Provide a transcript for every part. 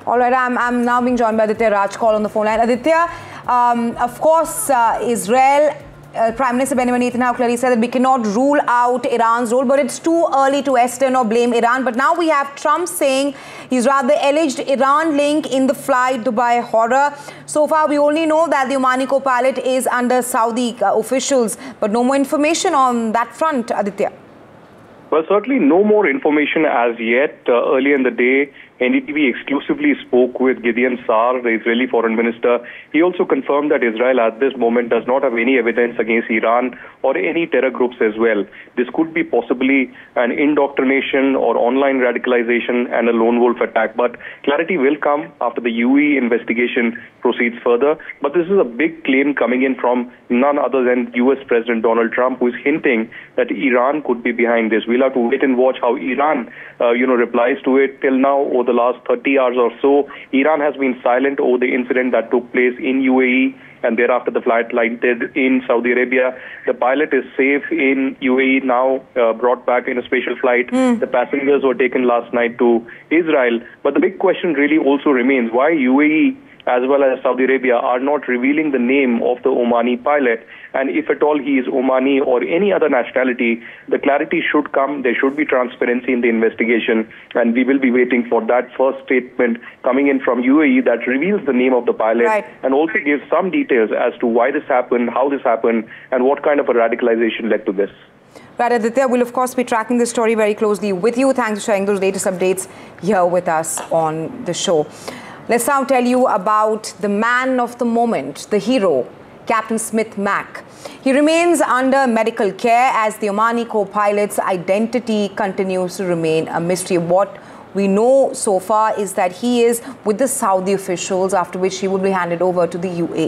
All right, I'm now being joined by Aditya Rajkol on the phone line. Aditya, of course, Israel, Prime Minister Benjamin Netanyahu clearly said that we cannot rule out Iran's role, but it's too early to extend or blame Iran. But now we have Trump saying he's rather alleged Iran link in the flight Dubai horror. So far, we only know that the Omani co-pilot is under Saudi officials, but no more information on that front, Aditya. Well, certainly no more information as yet. Earlier in the day, NDTV exclusively spoke with Gideon Saar, the Israeli foreign minister. He also confirmed that Israel at this moment does not have any evidence against Iran or any terror groups as well. This could be possibly an indoctrination or online radicalization and a lone wolf attack. But clarity will come after the UAE investigation proceeds further. But this is a big claim coming in from none other than US President Donald Trump, who is hinting that Iran could be behind this. We'll have to wait and watch how Iran, replies to it. Till now, over the last 30 hours or so, Iran has been silent over the incident that took place in UAE, and thereafter the flight landed in Saudi Arabia. The pilot is safe in UAE now, brought back in a special flight. The passengers were taken last night to Israel. But the big question really also remains why UAE as well as Saudi Arabia are not revealing the name of the Omani pilot. And if at all he is Omani or any other nationality, the clarity should come. There should be transparency in the investigation. And we will be waiting for that first statement coming in from UAE that reveals the name of the pilot and also gives some details as to why this happened, how this happened, and what kind of a radicalization led to this. Right, Aditya, we'll of course be tracking this story very closely with you. Thanks for sharing those latest updates here with us on the show. Let's now tell you about the man of the moment, the hero, Captain Smith Mac. He remains under medical care as the Omani co-pilot's identity continues to remain a mystery. What we know so far is that he is with the Saudi officials, after which he will be handed over to the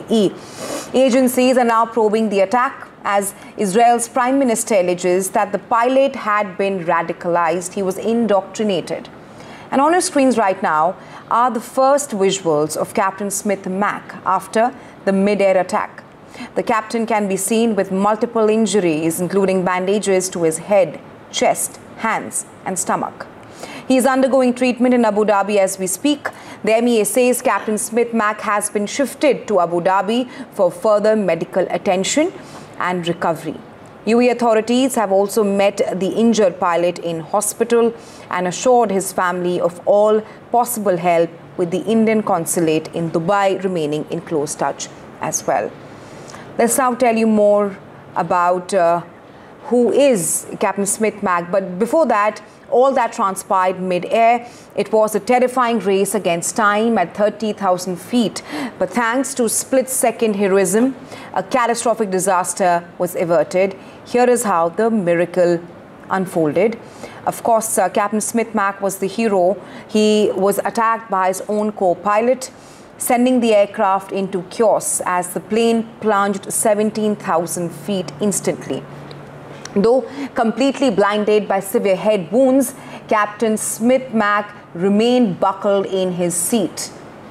UAE. Agencies are now probing the attack as Israel's Prime Minister alleges that the pilot had been radicalized. He was indoctrinated. And on your screens right now are the first visuals of Captain Smith Mac after the mid-air attack. The captain can be seen with multiple injuries, including bandages to his head, chest, hands and stomach. He is undergoing treatment in Abu Dhabi as we speak. The MEA says Captain Smith Mac has been shifted to Abu Dhabi for further medical attention and recovery. UAE authorities have also met the injured pilot in hospital and assured his family of all possible help, with the Indian consulate in Dubai remaining in close touch as well. Let's now tell you more about who is Captain Smith Mac. But before that, all that transpired mid-air. It was a terrifying race against time at 30,000 feet. But thanks to split-second heroism, a catastrophic disaster was averted. Here is how the miracle unfolded. Of course, Captain Smith Mac was the hero. He was attacked by his own co-pilot, sending the aircraft into chaos as the plane plunged 17,000 feet instantly. Though completely blinded by severe head wounds, Captain Smith Mac remained buckled in his seat.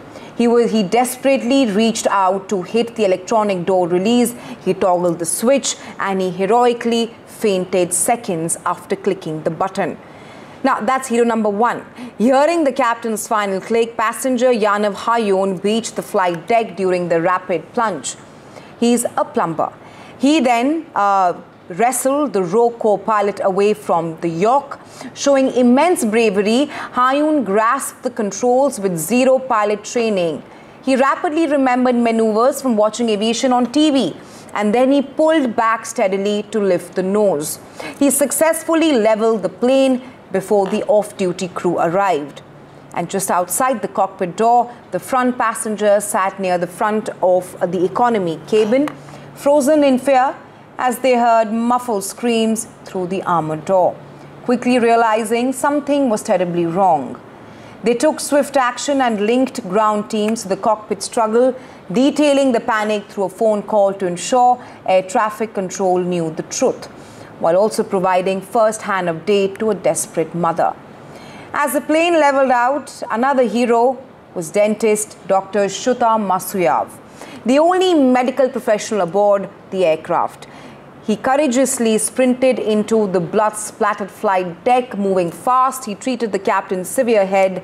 He desperately reached out to hit the electronic door release. He toggled the switch and he heroically fainted seconds after clicking the button. Now, that's hero number one. Hearing the captain's final click, passenger Yaniv Hayun reached the flight deck during the rapid plunge. He's a plumber. He then wrestled the rogue co-pilot away from the yoke. Showing immense bravery, Hayun grasped the controls with zero pilot training. He rapidly remembered maneuvers from watching aviation on TV, and then he pulled back steadily to lift the nose. He successfully leveled the plane before the off-duty crew arrived. And just outside the cockpit door, the front passenger sat near the front of the economy cabin, frozen in fear as they heard muffled screams through the armored door. Quickly realizing something was terribly wrong, they took swift action and linked ground teams to the cockpit struggle, detailing the panic through a phone call to ensure air traffic control knew the truth, while also providing first-hand update to a desperate mother. As the plane leveled out, another hero was dentist Dr. Shuta Masuyav, the only medical professional aboard the aircraft. He courageously sprinted into the blood-splattered flight deck. Moving fast, he treated the captain's severe head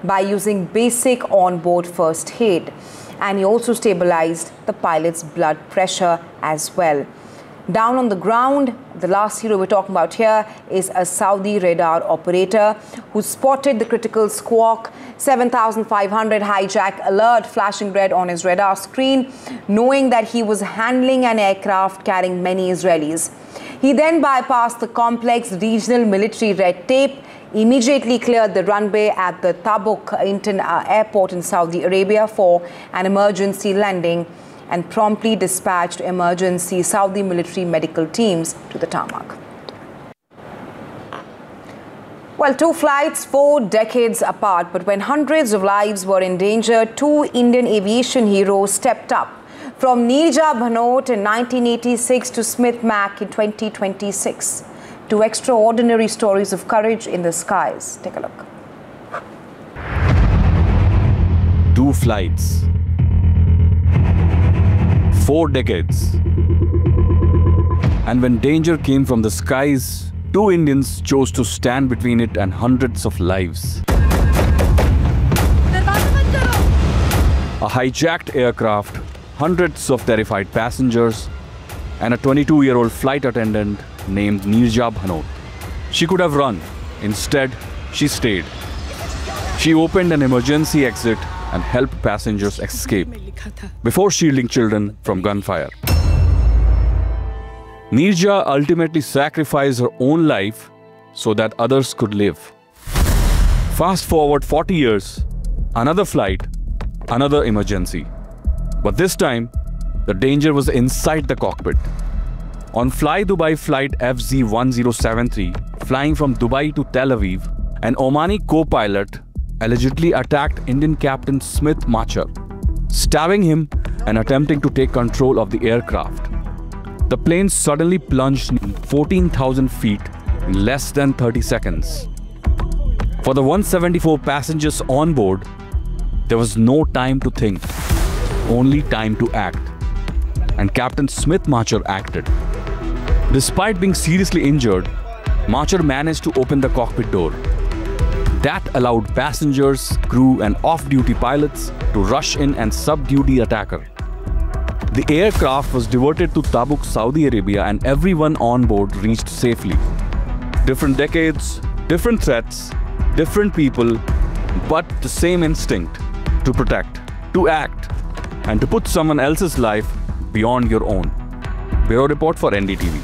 by using basic onboard first aid. And he also stabilized the pilot's blood pressure as well. Down on the ground, the last hero we're talking about here is a Saudi radar operator who spotted the critical squawk 7500 hijack alert flashing red on his radar screen, knowing that he was handling an aircraft carrying many Israelis. He then bypassed the complex regional military red tape, immediately cleared the runway at the Tabuk airport in Saudi Arabia for an emergency landing, and promptly dispatched emergency Saudi military medical teams to the tarmac. Well, two flights 4 decades apart, but when hundreds of lives were in danger, two Indian aviation heroes stepped up. From Neerja Bhanot in 1986 to Smith Mack in 2026. Two extraordinary stories of courage in the skies. Take a look. Two flights. 4 decades. And when danger came from the skies, two Indians chose to stand between it and hundreds of lives. A hijacked aircraft, hundreds of terrified passengers, and a 22-year-old flight attendant named Neerja Bhanot. She could have run. Instead, she stayed. She opened an emergency exit and helped passengers escape before shielding children from gunfire. Neerja ultimately sacrificed her own life so that others could live. Fast forward 40 years, another flight, another emergency. But this time, the danger was inside the cockpit. On Fly Dubai flight FZ1073, flying from Dubai to Tel Aviv, an Omani co-pilot allegedly attacked Indian captain Smith Machar, stabbing him and attempting to take control of the aircraft. The plane suddenly plunged 14,000 feet in less than 30 seconds. For the 174 passengers on board, there was no time to think, only time to act. And Captain Smith Machar acted. Despite being seriously injured, Machar managed to open the cockpit door. That allowed passengers, crew and off-duty pilots to rush in and subdue the attacker. The aircraft was diverted to Tabuk, Saudi Arabia, and everyone on board reached safely. Different decades, different threats, different people, but the same instinct to protect, to act, and to put someone else's life beyond your own. Bureau Report for NDTV.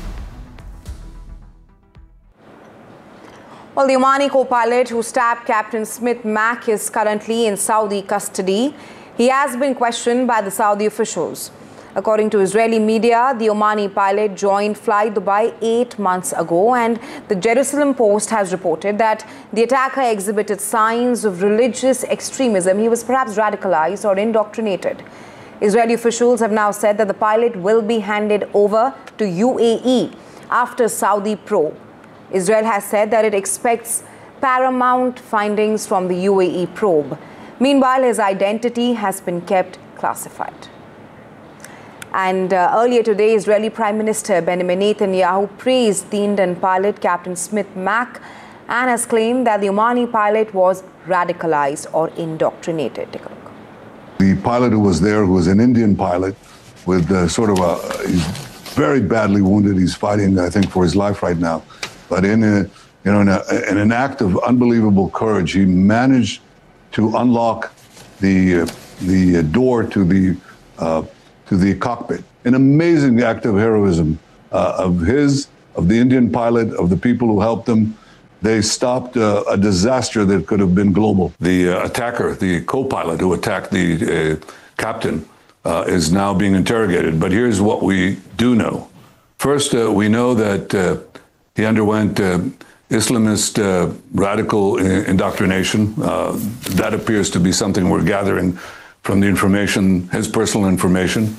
Well, the Omani co-pilot who stabbed Captain Smith Mack is currently in Saudi custody. He has been questioned by the Saudi officials. According to Israeli media, the Omani pilot joined Fly Dubai 8 months ago, and the Jerusalem Post has reported that the attacker exhibited signs of religious extremism. He was perhaps radicalized or indoctrinated. Israeli officials have now said that the pilot will be handed over to UAE after Saudi probe. Israel has said that it expects paramount findings from the UAE probe. Meanwhile, his identity has been kept classified. And earlier today, Israeli Prime Minister Benjamin Netanyahu praised the Indian pilot, Captain Smith Mack, and has claimed that the Omani pilot was radicalized or indoctrinated. Take a look. The pilot who was there, who was an Indian pilot with he's very badly wounded. He's fighting, I think, for his life right now. But in an act of unbelievable courage, he managed to unlock the door to the cockpit. An amazing act of heroism of the Indian pilot, of the people who helped him. They stopped a disaster that could have been global. The attacker, the co-pilot who attacked the captain, is now being interrogated. But here's what we do know. First, we know that he underwent Islamist radical indoctrination. That appears to be something we're gathering from the information, his personal information.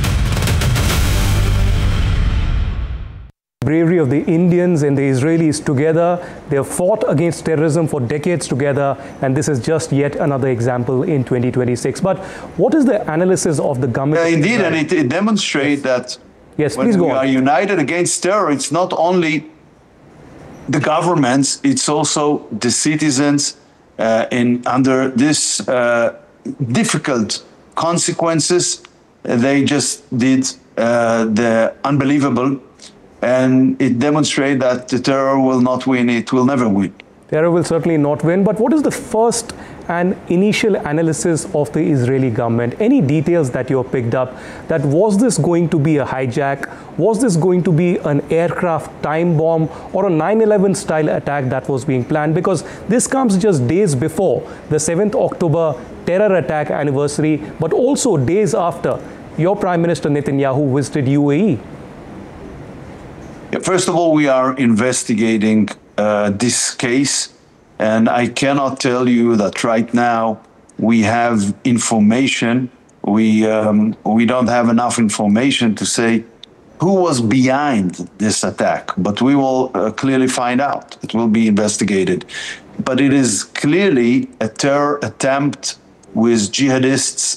Bravery of the Indians and the Israelis together. They have fought against terrorism for decades together, and this is just yet another example in 2026. But what is the analysis of the government? Indeed, and it demonstrates that when we are united against terror, it's not only the governments, it's also the citizens under this difficult consequences. They just did the unbelievable, and it demonstrates that the terror will not win. It will never win. Terror will certainly not win. But what is the first and initial analysis of the Israeli government? Any details that you have picked up? That was this going to be a hijack? Was this going to be an aircraft time bomb or a 9/11 style attack that was being planned? Because this comes just days before the 7th October terror attack anniversary, but also days after your Prime Minister Netanyahu visited UAE. First of all, we are investigating this case, and I cannot tell you that right now we have information. We don't have enough information to say who was behind this attack, but we will clearly find out. It will be investigated. But it is clearly a terror attempt with jihadists'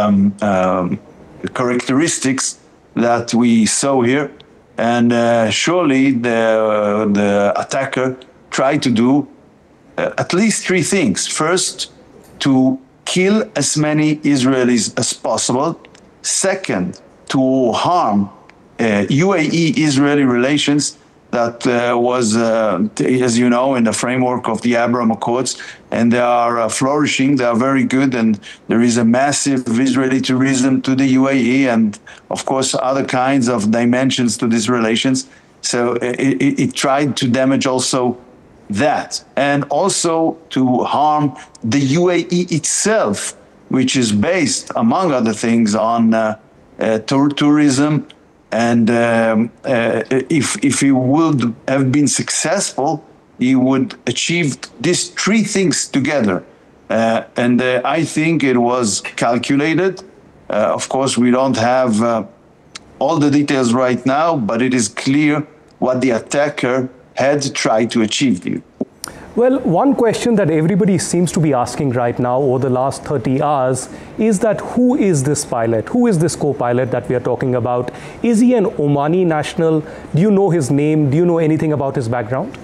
characteristics that we saw here. And surely the attacker tried to do at least three things. First, to kill as many Israelis as possible. Second, to harm UAE-Israeli relations that was, as you know, in the framework of the Abraham Accords, and they are flourishing, they are very good, and there is a massive Israeli tourism to the UAE, and of course other kinds of dimensions to these relations. So it tried to damage also that, and also to harm the UAE itself, which is based, among other things, on tourism. And if he would have been successful, he would achieve these three things together. And I think it was calculated. Of course, we don't have all the details right now, but it is clear what the attacker had tried to achieve here. Well, one question that everybody seems to be asking right now over the last 30 hours is that who is this pilot? Who is this co-pilot that we are talking about? Is he an Omani national? Do you know his name? Do you know anything about his background?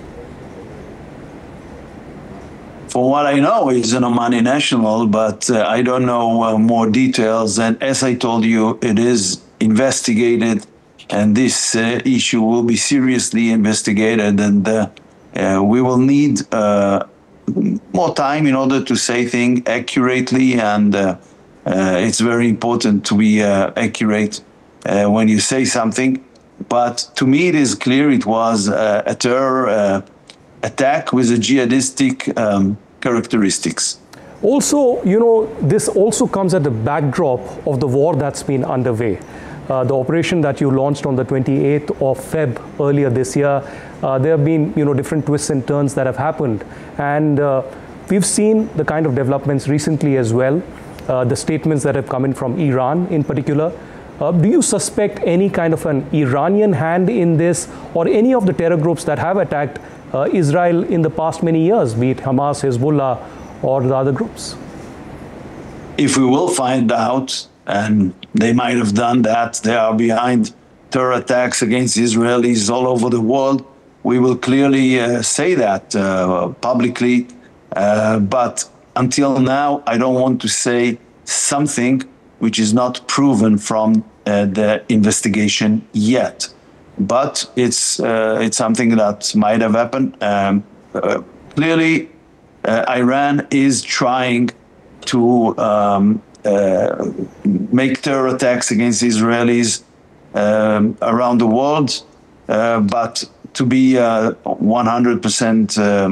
For what I know, he's an Omani national, but I don't know more details. And as I told you, it is investigated, and this issue will be seriously investigated, and we will need more time in order to say things accurately, and it's very important to be accurate when you say something. But to me, it is clear it was a terror attack with a jihadistic characteristics. Also, you know, this also comes at the backdrop of the war that's been underway. The operation that you launched on the 28th of Feb earlier this year, there have been, you know, different twists and turns that have happened. And we've seen the kind of developments recently as well, the statements that have come in from Iran in particular. Do you suspect any kind of an Iranian hand in this, or any of the terror groups that have attacked Israel in the past many years, be it Hamas, Hezbollah, or the other groups? If we will find out, and they might have done that, they are behind terror attacks against Israelis all over the world, we will clearly say that publicly. But until now, I don't want to say something which is not proven from the investigation yet. But it's something that might have happened. Clearly, Iran is trying to make terror attacks against Israelis around the world, but to be 100%